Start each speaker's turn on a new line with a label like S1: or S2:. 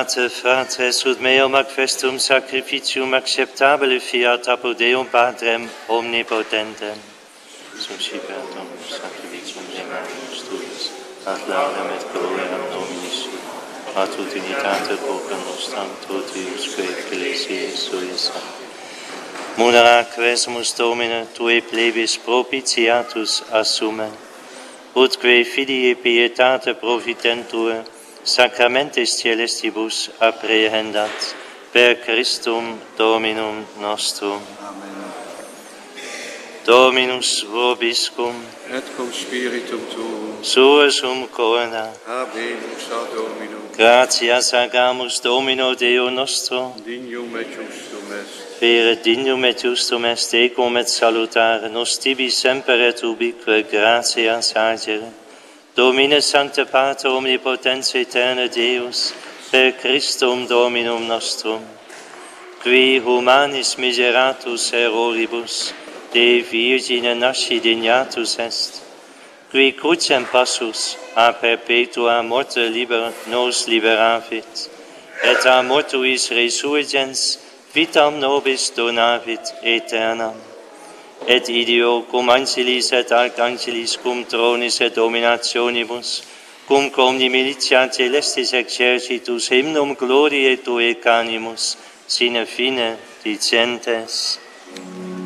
S1: Orate fratres ut meum ac festum sacrificium acceptabile fiat apud Deum Patrem omnipotentem. Suscipe ad Dominus sacrificium remanus tuis, ad laudem et gloriam Domini sui, ad ut unitate populum nostram totiusque ecclesiae suis. Munera quesumus Domine, tue plebis propitiatus assume, utque fidii pietate profitentur, sacramentis celestibus apprehendat, per Christum Dominum nostrum.
S2: Amen.
S1: Dominus vobiscum,
S2: Et cum spiritum tuum,
S1: suasum corona,
S2: habemus ad Dominum,
S1: gratias agamus Domino Deo nostro,
S2: dignum et justum est,
S1: per dignum et justum est ecum et salutare, nos tibi semper et ubique gratias agere. Domine Sancte Pater omnipotens aeterna Deus, per Christum Dominum nostrum, qui humanis miseratus erroribus, de Virgine nasci dignatus est, qui crucem passus a perpetua morte nos liberavit, et a mortuis resurgens vitam nobis donavit aeternam. Et ideo cum angelis et archangelis cum tronis et dominationibus, cum omni militia celestis exercitus hymnum gloriae Tuae canimus, sine fine dicentes.